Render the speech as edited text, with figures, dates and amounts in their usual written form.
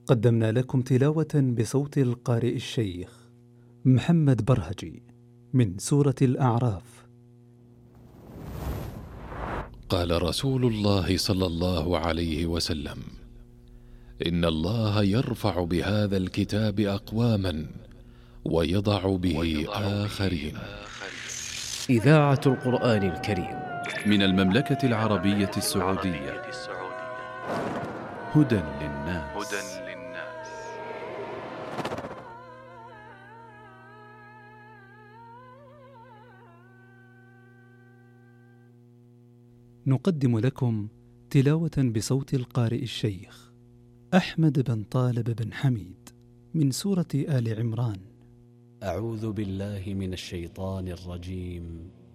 قدمنا لكم تلاوة بصوت القارئ الشيخ محمد برهجي من سورة الأعراف. قال رسول الله صلى الله عليه وسلم: إن الله يرفع بهذا الكتاب أقواما ويضع به آخرين. إذاعة القرآن الكريم من المملكة العربية السعودية. هدى للناس. نقدم لكم تلاوة بصوت القارئ الشيخ أحمد بن طالب بن حميد من سورة آل عمران. أعوذ بالله من الشيطان الرجيم.